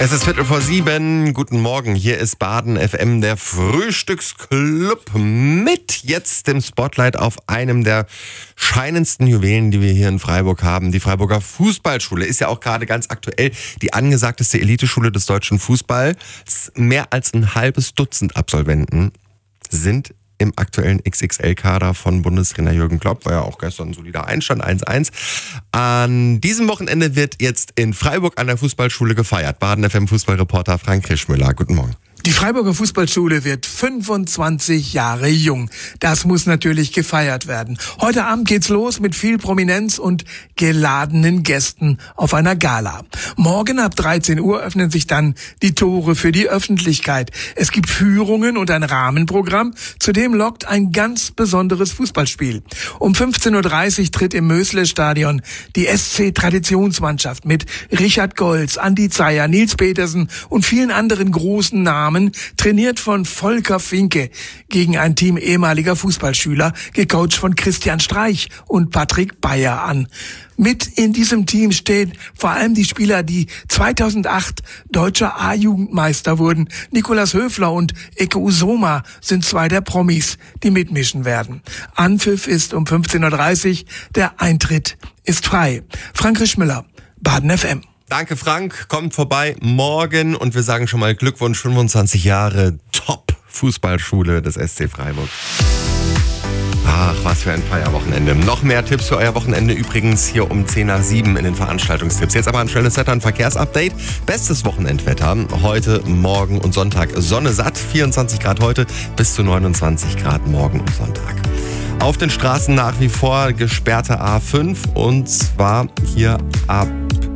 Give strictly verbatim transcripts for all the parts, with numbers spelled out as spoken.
Es ist Viertel vor sieben. Guten Morgen. Hier ist Baden F M, der Frühstücksclub mit jetzt dem Spotlight auf einem der scheinendsten Juwelen, die wir hier in Freiburg haben. Die Freiburger Fußballschule ist ja auch gerade ganz aktuell die angesagteste Eliteschule des deutschen Fußballs. Mehr als ein halbes Dutzend Absolventen sind im aktuellen X X L-Kader von Bundestrainer Jürgen Klopp, war ja auch gestern ein solider Einstand, eins eins. An diesem Wochenende wird jetzt in Freiburg an der Fußballschule gefeiert. Baden F M-Fußballreporter Frank Krischmüller, guten Morgen. Die Freiburger Fußballschule wird fünfundzwanzig Jahre jung. Das muss natürlich gefeiert werden. Heute Abend geht's los mit viel Prominenz und geladenen Gästen auf einer Gala. Morgen ab dreizehn Uhr öffnen sich dann die Tore für die Öffentlichkeit. Es gibt Führungen und ein Rahmenprogramm. Zudem lockt ein ganz besonderes Fußballspiel. Um fünfzehn Uhr dreißig tritt im Mösle-Stadion die S C-Traditionsmannschaft mit Richard Goltz, Andi Zeyer, Nils Petersen und vielen anderen großen Namen, trainiert von Volker Finke, gegen ein Team ehemaliger Fußballschüler, gecoacht von Christian Streich und Patrick Bayer an. Mit in diesem Team stehen vor allem die Spieler, die zweitausendacht deutscher A-Jugendmeister wurden. Nikolas Höfler und Eke Usoma sind zwei der Promis, die mitmischen werden. Anpfiff ist um fünfzehn Uhr dreißig, der Eintritt ist frei. Frank Krischmüller, Baden F M. Danke Frank, kommt vorbei morgen und wir sagen schon mal Glückwunsch, fünfundzwanzig Jahre Top-Fußballschule des S C Freiburg. Ach, was für ein Feierwochenende. Noch mehr Tipps für euer Wochenende übrigens hier um zehn nach sieben in den Veranstaltungstipps. Jetzt aber ein schnelles Wetter- und Verkehrsupdate. Bestes Wochenendwetter. Heute, morgen und Sonntag Sonne satt. vierundzwanzig Grad heute bis zu neunundzwanzig Grad morgen und Sonntag. Auf den Straßen nach wie vor gesperrte A fünf und zwar hier ab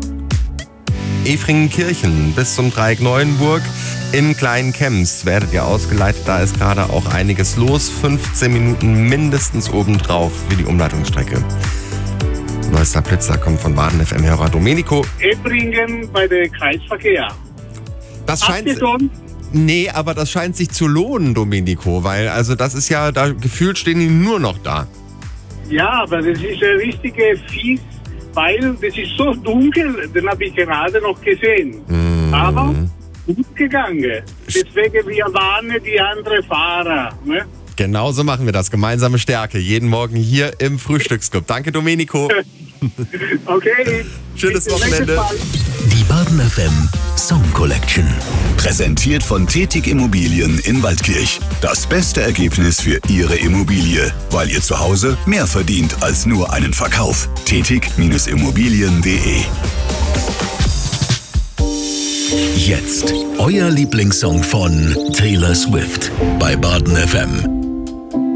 Efringenkirchen bis zum Dreieck Neuenburg. In Klein-Kems werdet ihr ausgeleitet, da ist gerade auch einiges los. fünfzehn Minuten mindestens obendrauf für die Umleitungsstrecke. Neuester Blitzer kommt von Baden F M-Hörer Domenico. Efringen bei der Kreisverkehr. Das scheint... Nee, aber das scheint sich zu lohnen, Domenico, weil also das ist ja, da gefühlt stehen die nur noch da. Ja, aber das ist eine richtige Fies, weil das ist so dunkel, den habe ich gerade noch gesehen. Mm. Aber gut gegangen. Deswegen wir warnen die anderen Fahrer. Ne? Genau so machen wir das. Gemeinsame Stärke. Jeden Morgen hier im Frühstücksclub. Danke, Domenico. Okay. Schönes Wochenende. Die Baden F M Song Collection. Präsentiert von Tätig Immobilien in Waldkirch. Das beste Ergebnis für Ihre Immobilie, weil ihr zu Hause mehr verdient als nur einen Verkauf. tätig Immobilien punkt de. Jetzt euer Lieblingssong von Taylor Swift bei Baden F M.